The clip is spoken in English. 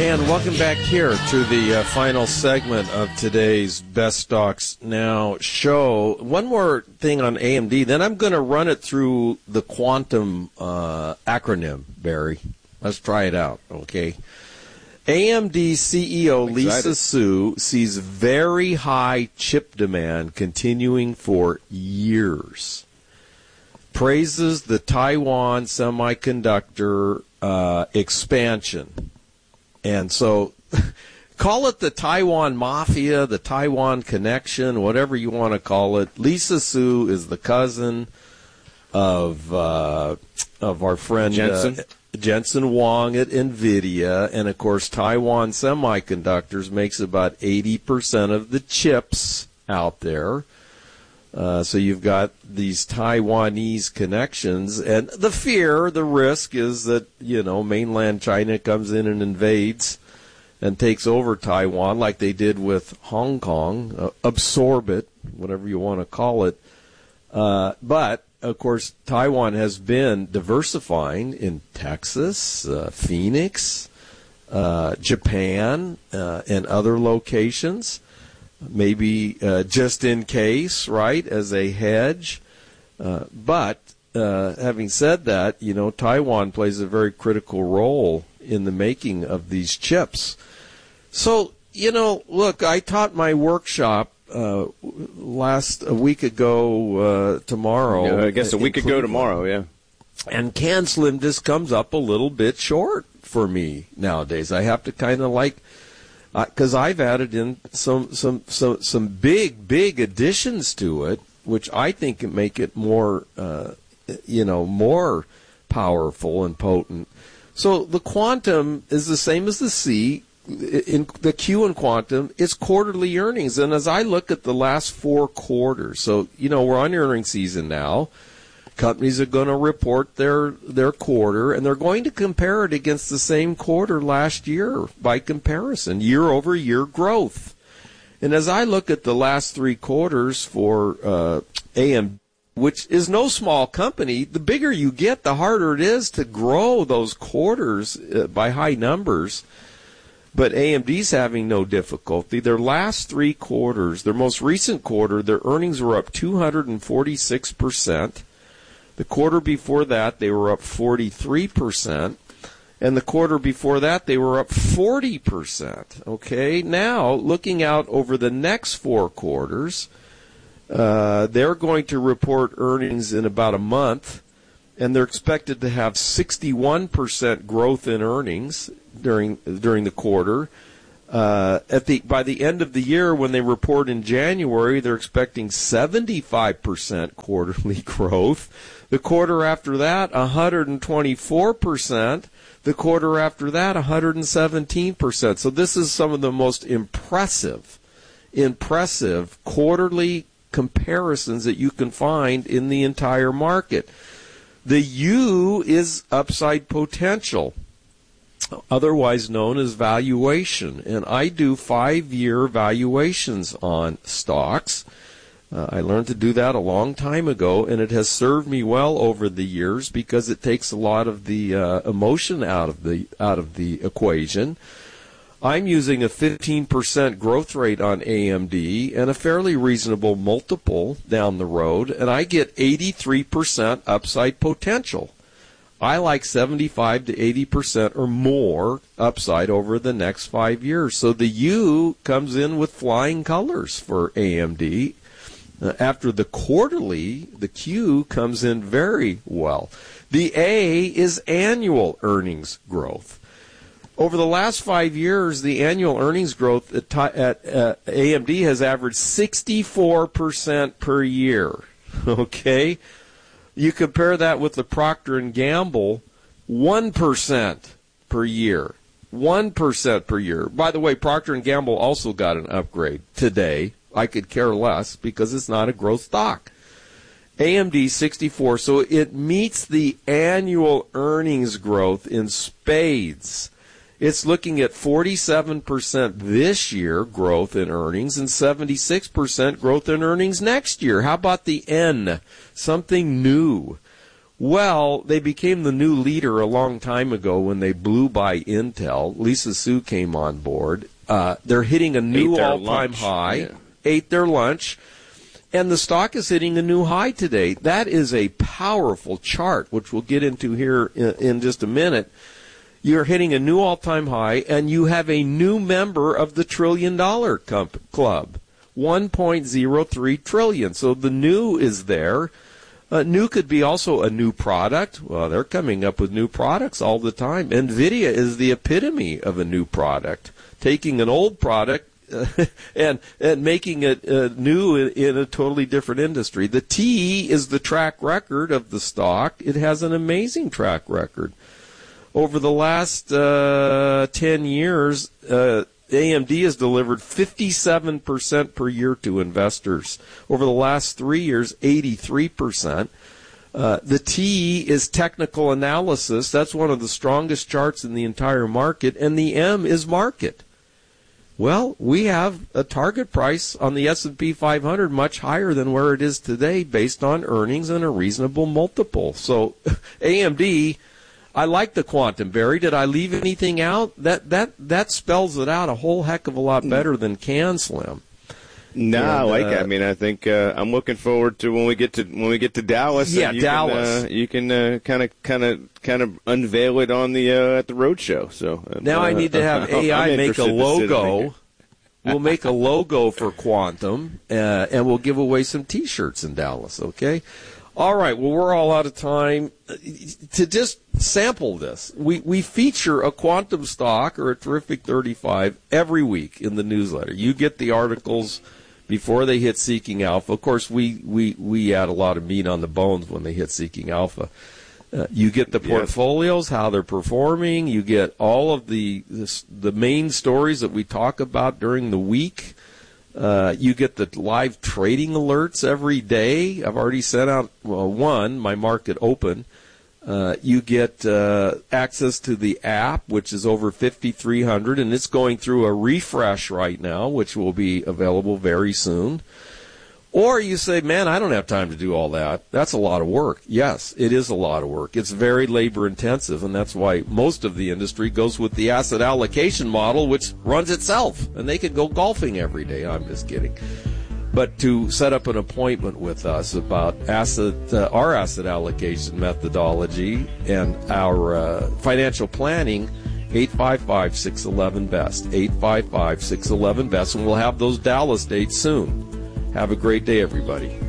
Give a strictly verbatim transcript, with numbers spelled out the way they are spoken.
And welcome back here to the uh, final segment of today's Best Stocks Now show. One more thing on A M D, then I'm going to run it through the quantum uh, acronym, Barry. Let's try it out, okay? A M D C E O Lisa Su sees very high chip demand continuing for years. Praises the Taiwan semiconductor uh, expansion. And so call it the Taiwan Mafia, the Taiwan Connection, whatever you want to call it. Lisa Su is the cousin of uh, of our friend Jensen. Uh, Jensen Huang at NVIDIA. And, of course, Taiwan Semiconductors makes about eighty percent of the chips out there. Uh, so you've got these Taiwanese connections, and the fear, the risk is that, you know, mainland China comes in and invades and takes over Taiwan like they did with Hong Kong, uh, absorb it, whatever you want to call it. Uh, but, of course, Taiwan has been diversifying in Texas, uh, Phoenix, uh, Japan, uh, and other locations. Maybe uh, just in case, right, as a hedge. Uh, but uh, having said that, you know, Taiwan plays a very critical role in the making of these chips. So, you know, look, I taught my workshop uh, last a week ago uh, tomorrow. Yeah, I guess a week ago tomorrow, yeah. And CanSlim just comes up a little bit short for me nowadays. I have to kind of like... Because uh, I've added in some some some some big big additions to it, which I think can make it more, uh, you know, more powerful and potent. So the quantum is the same as the C. In the Q in quantum is quarterly earnings, and as I look at the last four quarters, so you know we're on earnings season now. Companies are going to report their their quarter, and they're going to compare it against the same quarter last year by comparison, year-over-year growth. And as I look at the last three quarters for uh, A M D, which is no small company, the bigger you get, the harder it is to grow those quarters uh, by high numbers. But A M D's having no difficulty. Their last three quarters, their most recent quarter, their earnings were up two hundred forty-six percent. The quarter before that, they were up forty-three percent. And the quarter before that, they were up forty percent. Okay, now, looking out over the next four quarters, uh, they're going to report earnings in about a month, and they're expected to have sixty-one percent growth in earnings during during the quarter. Uh, at the by the end of the year, when they report in January, they're expecting seventy-five percent quarterly growth. The quarter after that, one hundred twenty-four percent. The quarter after that, one hundred seventeen percent. So this is some of the most impressive, impressive quarterly comparisons that you can find in the entire market. The U is upside potential, otherwise known as valuation. And I do five-year valuations on stocks. Uh, I learned to do that a long time ago, and it has served me well over the years because it takes a lot of the uh, emotion out of the out of the equation. I'm using a fifteen percent growth rate on A M D and a fairly reasonable multiple down the road, and I get eighty-three percent upside potential. I like seventy-five to eighty percent or more upside over the next five years. So the U comes in with flying colors for A M D. Uh, after the quarterly, the Q comes in very well. The A is annual earnings growth. Over the last five years, the annual earnings growth at, at uh, A M D has averaged sixty-four percent per year. Okay? You compare that with the Procter and Gamble, one percent per year. one percent per year. By the way, Procter and Gamble also got an upgrade today. I could care less because it's not a growth stock. A M D sixty-four, so it meets the annual earnings growth in spades. It's looking at forty-seven percent this year growth in earnings and seventy-six percent growth in earnings next year. How about the N? Something new. Well, they became the new leader a long time ago when they blew by Intel. Lisa Su came on board. Uh, they're hitting a new all-time high, yeah. ate their lunch, and the stock is hitting a new high today. That is a powerful chart, which we'll get into here in, in just a minute. You're hitting a new all-time high, and you have a new member of the trillion-dollar comp- club, one point zero three trillion. So the new is there. Uh, new could be also a new product. Well, they're coming up with new products all the time. NVIDIA is the epitome of a new product, taking an old product uh, and and making it uh, new in, in a totally different industry. The T is the track record of the stock. It has an amazing track record. Over the last uh, ten years, uh, A M D has delivered fifty-seven percent per year to investors. Over the last three years, eighty-three percent. Uh, the T is technical analysis. That's one of the strongest charts in the entire market. And the M is market. Well, we have a target price on the S and P five hundred much higher than where it is today based on earnings and a reasonable multiple. So A M D... I like the quantum, Barry. Did I leave anything out? That that that spells it out a whole heck of a lot better than CanSlim. No, and, I like uh, it. I mean, I think uh, I'm looking forward to when we get to when we get to Dallas. Yeah, and you Dallas. Can, uh, you can kind of kind of kind of unveil it on the uh, at the road show. So now uh, I need to have A I make a logo. We'll make a logo for Quantum, uh, and we'll give away some T-shirts in Dallas. Okay. All right, well, we're all out of time. To just sample this, we, we feature a quantum stock or a terrific thirty-five every week in the newsletter. You get the articles before they hit Seeking Alpha. Of course, we, we, we add a lot of meat on the bones when they hit Seeking Alpha. Uh, you get the portfolios, how they're performing. You get all of the, the the main stories that we talk about during the week. Uh, you get the live trading alerts every day. I've already sent out well, one, my market open. Uh, you get uh, access to the app, which is over fifty-three hundred, and it's going through a refresh right now, which will be available very soon. Or you say, man, I don't have time to do all that. That's a lot of work. Yes, it is a lot of work. It's very labor intensive, and that's why most of the industry goes with the asset allocation model, which runs itself, and they could go golfing every day. I'm just kidding. But to set up an appointment with us about asset, uh, our asset allocation methodology and our uh, financial planning, eight five five, six one one, B E S T, eight five five, six one one, B E S T, and we'll have those Dallas dates soon. Have a great day, everybody.